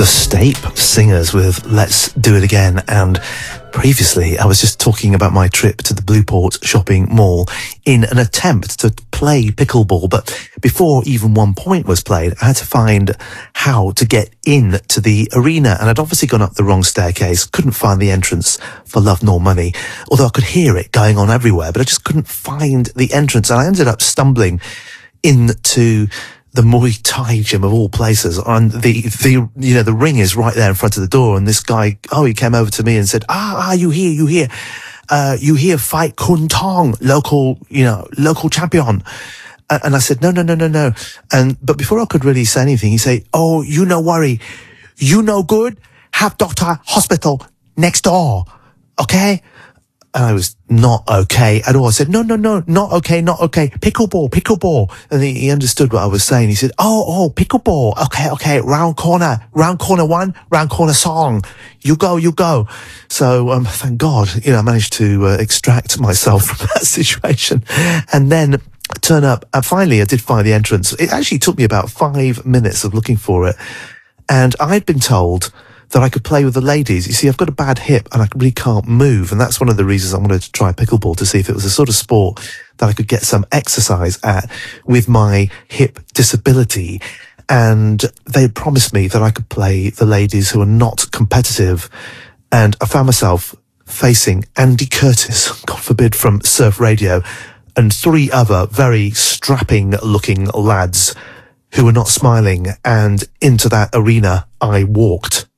The Stape Singers with Let's Do It Again. And previously I was just talking about my trip to the Blueport shopping mall in an attempt to play pickleball, but before even one point was played, I had to find how to get in to the arena, and I'd obviously gone up the wrong staircase, couldn't find the entrance for love nor money, although I could hear it going on everywhere, but I just couldn't find the entrance, and I ended up stumbling into the Muay Thai gym of all places, and the ring is right there in front of the door, and this guy, he came over to me and said, you here fight Kun Tong, local champion. And I said, no. But before I could really say anything, he said, you no worry. You no good? Have doctor hospital next door. Okay? And I was not okay at all. I said, no, not okay. Pickleball. And he understood what I was saying. He said, pickleball. Okay. Round corner 1, round corner song. You go. So, thank God, I managed to extract myself from that situation and then turn up. And finally, I did find the entrance. It actually took me about 5 minutes of looking for it. And I'd been told that I could play with the ladies. You see, I've got a bad hip and I really can't move. And that's one of the reasons I wanted to try pickleball, to see if it was a sort of sport that I could get some exercise at with my hip disability. And they promised me that I could play the ladies who are not competitive. And I found myself facing Andy Curtis, God forbid, from Surf Radio, and 3 other very strapping looking lads who were not smiling. And into that arena I walked.